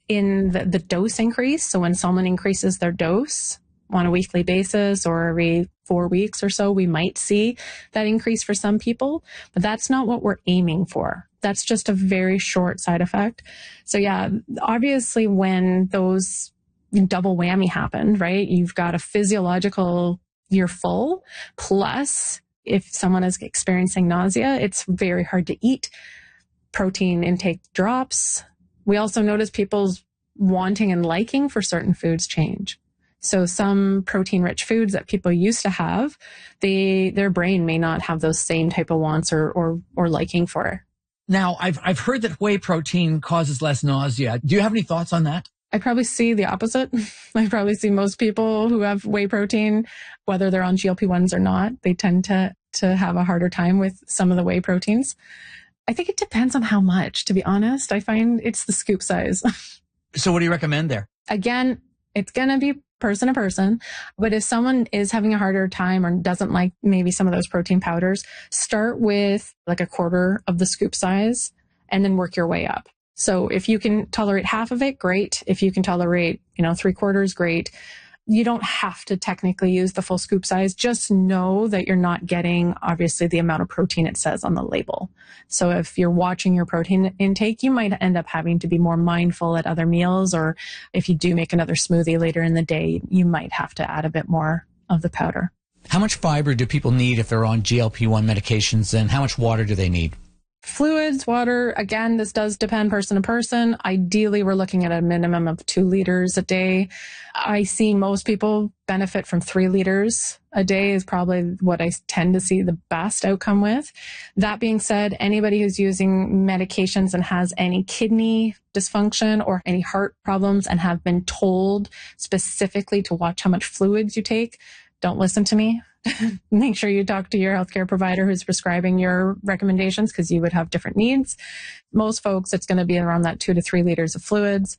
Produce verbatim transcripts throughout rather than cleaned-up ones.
in the, the dose increase. So when someone increases their dose on a weekly basis or every four weeks or so, we might see that increase for some people, but that's not what we're aiming for. That's just a very short side effect. So yeah, obviously when those double whammy happen, right? You've got a physiological, you're full, plus if someone is experiencing nausea, it's very hard to eat. Protein intake drops. We also notice people's wanting and liking for certain foods change. So some protein-rich foods that people used to have, they their brain may not have those same type of wants or or, or liking for it. Now, I've I've heard that whey protein causes less nausea. Do you have any thoughts on that? I probably see the opposite. I probably see most people who have whey protein, whether they're on G L P ones or not, they tend to to have a harder time with some of the whey proteins. I think it depends on how much, to be honest. I find it's the scoop size. So what do you recommend there? Again, it's going to be person to person. But if someone is having a harder time or doesn't like maybe some of those protein powders, start with like a quarter of the scoop size and then work your way up. So if you can tolerate half of it, great. If you can tolerate, you know, three quarters, great. You don't have to technically use the full scoop size. Just know that you're not getting, obviously, the amount of protein it says on the label. So if you're watching your protein intake, you might end up having to be more mindful at other meals, or if you do make another smoothie later in the day, you might have to add a bit more of the powder. How much fiber do people need if they're on G L P one medications, and how much water do they need? Fluids, water, again, this does depend person to person. Ideally, we're looking at a minimum of two liters a day. I see most people benefit from three liters a day is probably what I tend to see the best outcome with. That being said, anybody who's using medications and has any kidney dysfunction or any heart problems and have been told specifically to watch how much fluids you take, don't listen to me. Make sure you talk to your healthcare provider who's prescribing your recommendations, because you would have different needs. Most folks, it's going to be around that two to three liters of fluids.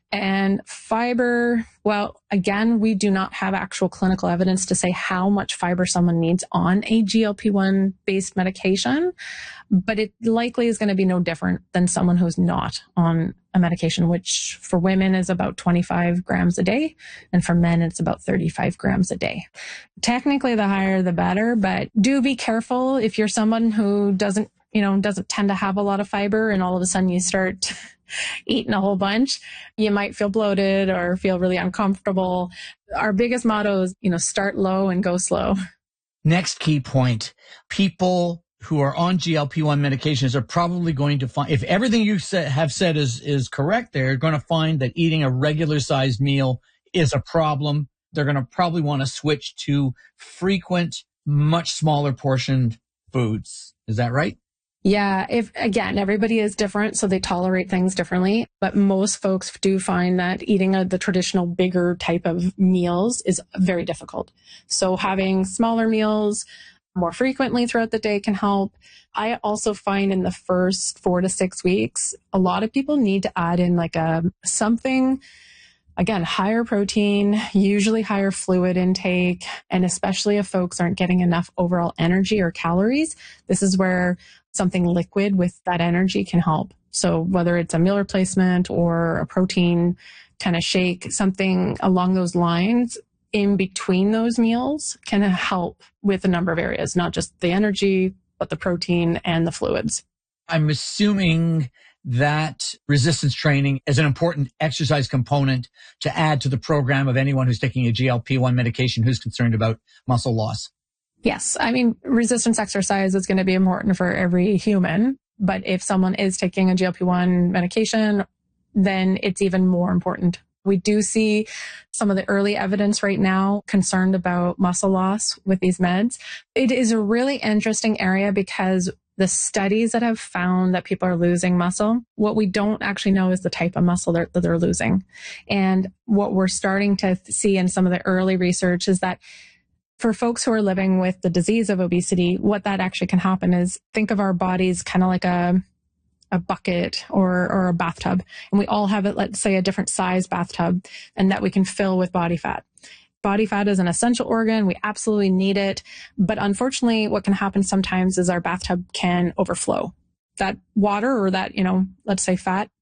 And fiber, well, again, we do not have actual clinical evidence to say how much fiber someone needs on a G L P one based medication, but it likely is going to be no different than someone who's not on a medication, which for women is about twenty-five grams a day, and for men, it's about thirty-five grams a day. Technically, the higher, the better, but do be careful if you're someone who doesn't, you know, doesn't tend to have a lot of fiber, and all of a sudden you start eating a whole bunch, you might feel bloated or feel really uncomfortable. Our biggest motto is, you know, start low and go slow. Next key point, people who are on G L P one medications are probably going to find, if everything you sa- have said is, is correct, they're going to find that eating a regular sized meal is a problem. They're going to probably want to switch to frequent, much smaller portioned foods. Is that right? Yeah. If again, everybody is different, so they tolerate things differently. But most folks do find that eating a, the traditional bigger type of meals is very difficult. So having smaller meals more frequently throughout the day can help. I also find in the first four to six weeks, a lot of people need to add in like a something. Again, higher protein, usually higher fluid intake, and especially if folks aren't getting enough overall energy or calories, this is where something liquid with that energy can help. So whether it's a meal replacement or a protein kind of shake, something along those lines in between those meals can help with a number of areas, not just the energy, but the protein and the fluids. I'm assuming that resistance training is an important exercise component to add to the program of anyone who's taking a G L P one medication who's concerned about muscle loss. Yes. I mean, resistance exercise is going to be important for every human, but if someone is taking a G L P one medication, then it's even more important. We do see some of the early evidence right now concerned about muscle loss with these meds. It is a really interesting area because the studies that have found that people are losing muscle, what we don't actually know is the type of muscle that they're, they're losing. And what we're starting to see in some of the early research is that for folks who are living with the disease of obesity, what that actually can happen is think of our bodies kind of like a a bucket or, or a bathtub. And we all have it, let's say a different size bathtub, and that we can fill with body fat. Body fat is an essential organ. We absolutely need it. But unfortunately, what can happen sometimes is our bathtub can overflow. That water or that, you know, let's say fat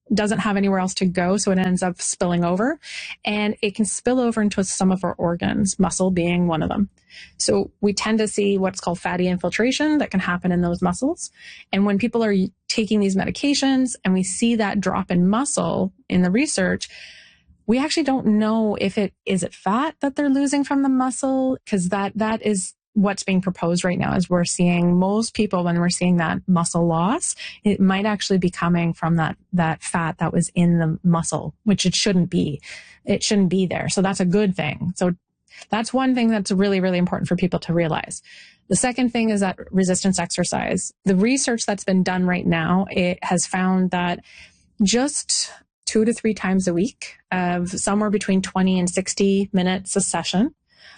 doesn't have anywhere else to go. So it ends up spilling over, and it can spill over into some of our organs, muscle being one of them. So we tend to see what's called fatty infiltration that can happen in those muscles. And when people are taking these medications and we see that drop in muscle in the research, we actually don't know if it is it fat that they're losing from the muscle, because that that is what's being proposed right now. Is we're seeing most people, when we're seeing that muscle loss, it might actually be coming from that that fat that was in the muscle, which it shouldn't be. It shouldn't be there. So that's a good thing. So that's one thing that's really, really important for people to realize. The second thing is that resistance exercise. The research that's been done right now, it has found that just two to three times a week of somewhere between twenty and sixty minutes a session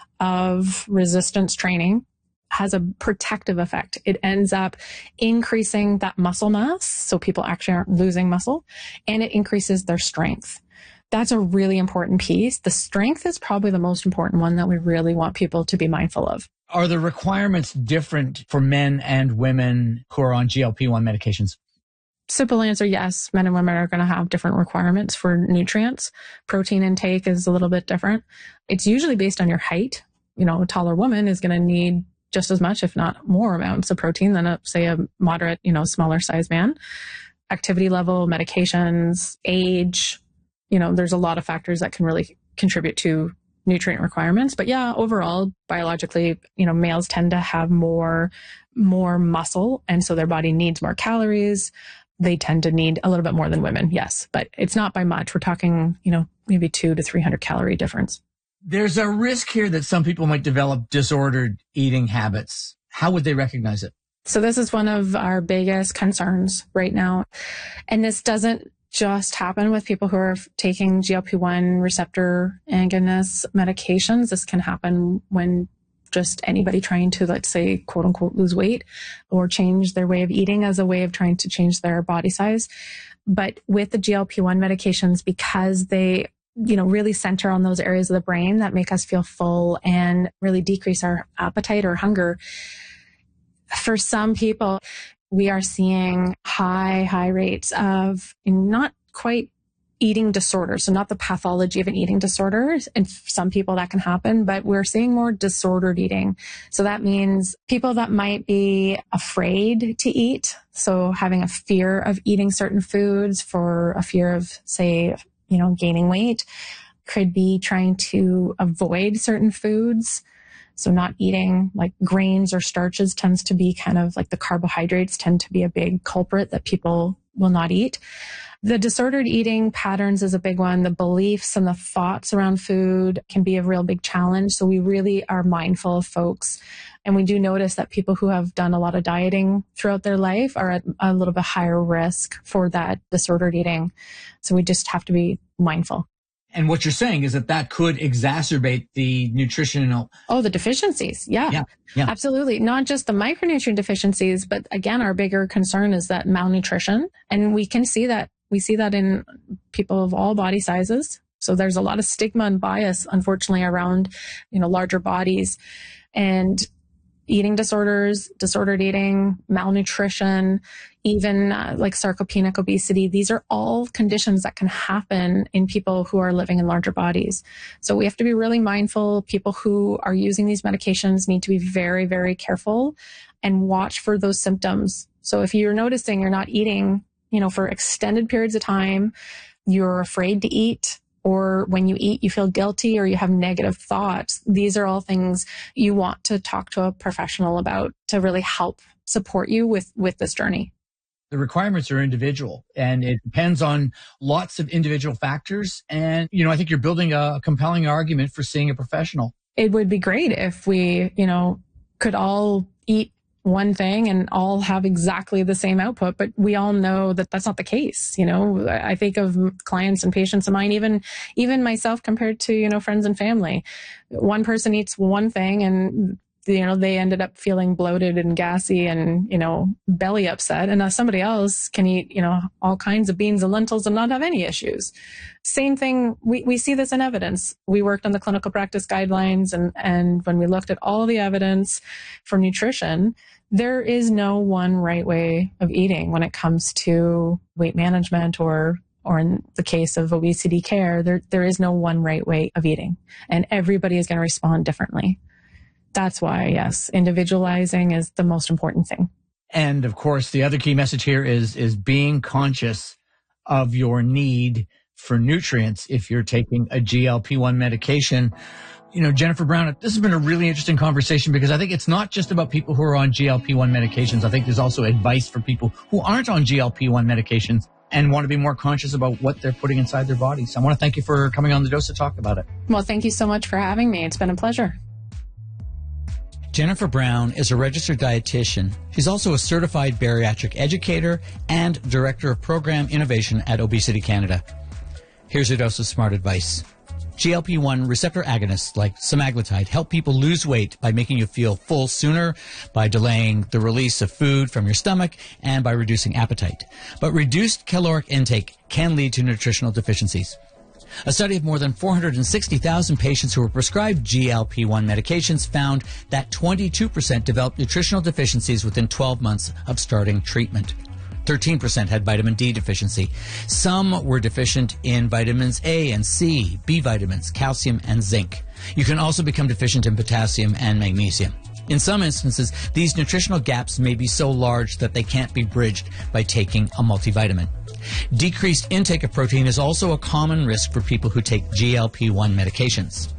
of resistance training has a protective effect. It ends up increasing that muscle mass, so people actually aren't losing muscle, and it increases their strength. That's a really important piece. The strength is probably the most important one that we really want people to be mindful of. Are the requirements different for men and women who are on G L P one medications? Simple answer, yes. Men and women are going to have different requirements for nutrients. Protein intake is a little bit different. It's usually based on your height. You know, a taller woman is going to need just as much, if not more amounts of protein than a, say, a moderate, you know, smaller size man. Activity level, medications, age, you know, there's a lot of factors that can really contribute to nutrient requirements. But yeah, overall, biologically, you know, males tend to have more, more muscle. And so their body needs more calories. They tend to need a little bit more than women. Yes. But it's not by much. We're talking, you know, maybe two to three hundred calorie difference. There's a risk here that some people might develop disordered eating habits. How would they recognize it? So this is one of our biggest concerns right now. And this doesn't just happen with people who are taking G L P one receptor agonist medications. This can happen when just anybody trying to, let's say, quote unquote, lose weight or change their way of eating as a way of trying to change their body size. But with the G L P one medications, because they, you know, really center on those areas of the brain that make us feel full and really decrease our appetite or hunger, for some people, we are seeing high, high rates of not quite eating disorders. So not the pathology of an eating disorder. And for some people that can happen, but we're seeing more disordered eating. So that means people that might be afraid to eat. So having a fear of eating certain foods for a fear of, say, you know, gaining weight, could be trying to avoid certain foods. So not eating like grains or starches tends to be kind of like the carbohydrates tend to be a big culprit that people will not eat. The disordered eating patterns is a big one. The beliefs and the thoughts around food can be a real big challenge. So we really are mindful of folks. And we do notice that people who have done a lot of dieting throughout their life are at a little bit higher risk for that disordered eating. So we just have to be mindful. And what you're saying is that that could exacerbate the nutritional... Oh, the deficiencies. Yeah. Yeah, yeah. Absolutely. Not just the micronutrient deficiencies, but again, our bigger concern is that malnutrition. And we can see that. We see that in people of all body sizes. So there's a lot of stigma and bias, unfortunately, around, you know, larger bodies and eating disorders, disordered eating, malnutrition, even uh, like sarcopenic obesity. These are all conditions that can happen in people who are living in larger bodies. So we have to be really mindful. People who are using these medications need to be very, very careful and watch for those symptoms. So if you're noticing you're not eating, you know, for extended periods of time, you're afraid to eat, or when you eat, you feel guilty or you have negative thoughts, these are all things you want to talk to a professional about to really help support you with, with this journey. The requirements are individual and it depends on lots of individual factors. And, you know, I think you're building a compelling argument for seeing a professional. It would be great if we, you know, could all eat one thing and all have exactly the same output, but we all know that that's not the case. You know, I think of clients and patients of mine, even, even myself compared to, you know, friends and family. One person eats one thing and, you know, they ended up feeling bloated and gassy and, you know, belly upset. And uh, somebody else can eat, you know, all kinds of beans and lentils and not have any issues. Same thing. We, we see this in evidence. We worked on the clinical practice guidelines and, and when we looked at all the evidence for nutrition, there is no one right way of eating when it comes to weight management or or in the case of obesity care, there, there is no one right way of eating, and everybody is going to respond differently. That's why, yes, individualizing is the most important thing. And of course, the other key message here is, is being conscious of your need for nutrients if you're taking a G L P one medication. You know, Jennifer Brown, this has been a really interesting conversation because I think it's not just about people who are on G L P one medications. I think there's also advice for people who aren't on G L P one medications and want to be more conscious about what they're putting inside their bodies. I want to thank you for coming on The Dose to talk about it. Well, thank you so much for having me. It's been a pleasure. Jennifer Brown is a registered dietitian. She's also a certified bariatric educator and director of program innovation at Obesity Canada. Here's your dose of smart advice. G L P one receptor agonists like semaglutide help people lose weight by making you feel full sooner, by delaying the release of food from your stomach, and by reducing appetite. But reduced caloric intake can lead to nutritional deficiencies. A study of more than four hundred sixty thousand patients who were prescribed G L P one medications found that twenty-two percent developed nutritional deficiencies within twelve months of starting treatment. thirteen percent had vitamin D deficiency. Some were deficient in vitamins A and C, B vitamins, calcium, and zinc. You can also become deficient in potassium and magnesium. In some instances, these nutritional gaps may be so large that they can't be bridged by taking a multivitamin. Decreased intake of protein is also a common risk for people who take G L P one medications.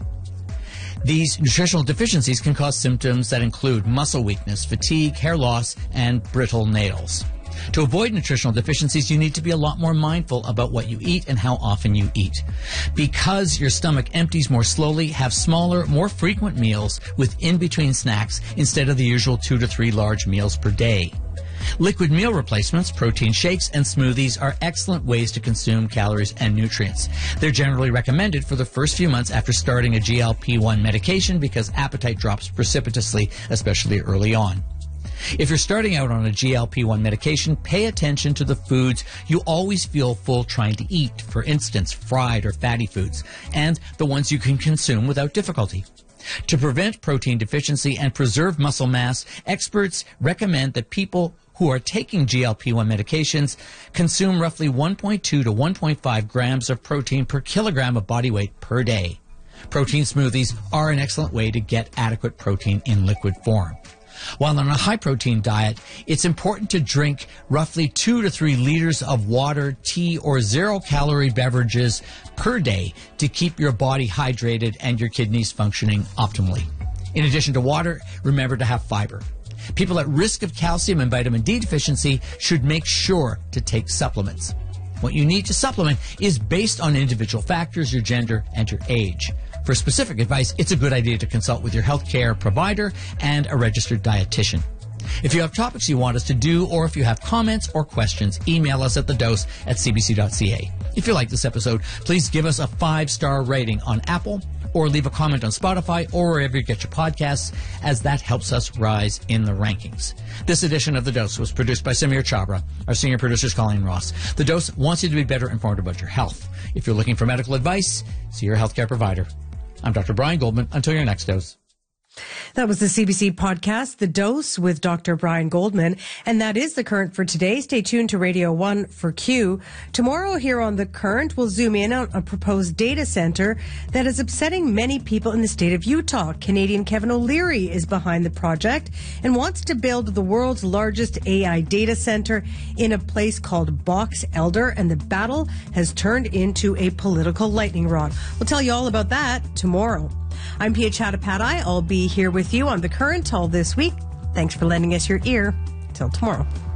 These nutritional deficiencies can cause symptoms that include muscle weakness, fatigue, hair loss, and brittle nails. To avoid nutritional deficiencies, you need to be a lot more mindful about what you eat and how often you eat. Because your stomach empties more slowly, have smaller, more frequent meals with in-between snacks instead of the usual two to three large meals per day. Liquid meal replacements, protein shakes, and smoothies are excellent ways to consume calories and nutrients. They're generally recommended for the first few months after starting a G L P one medication because appetite drops precipitously, especially early on. If you're starting out on a G L P one medication, pay attention to the foods you always feel full trying to eat, for instance, fried or fatty foods, and the ones you can consume without difficulty. To prevent protein deficiency and preserve muscle mass, experts recommend that people who are taking G L P one medications consume roughly one point two to one point five grams of protein per kilogram of body weight per day. Protein smoothies are an excellent way to get adequate protein in liquid form. While on a high-protein diet, it's important to drink roughly two to three liters of water, tea, or zero-calorie beverages per day to keep your body hydrated and your kidneys functioning optimally. In addition to water, remember to have fiber. People at risk of calcium and vitamin D deficiency should make sure to take supplements. What you need to supplement is based on individual factors, your gender, and your age. For specific advice, it's a good idea to consult with your healthcare provider and a registered dietitian. If you have topics you want us to do, or if you have comments or questions, email us at the dose at c b c dot c a. If you like this episode, please give us a five-star rating on Apple, or leave a comment on Spotify or wherever you get your podcasts, as that helps us rise in the rankings. This edition of The Dose was produced by Samir Chabra. Our senior producer is Colleen Ross. The Dose wants you to be better informed about your health. If you're looking for medical advice, see your healthcare provider. I'm Doctor Brian Goldman. Until your next dose. That was the C B C podcast, The Dose with Doctor Brian Goldman. And that is The Current for today. Stay tuned to Radio one for Q. Tomorrow here on The Current, we'll zoom in on a proposed data center that is upsetting many people in the state of Utah. Canadian Kevin O'Leary is behind the project and wants to build the world's largest A I data center in a place called Box Elder. And the battle has turned into a political lightning rod. We'll tell you all about that tomorrow. I'm Pia Chattopadhyay. I'll be here with you on The Current all this week. Thanks for lending us your ear. Till tomorrow.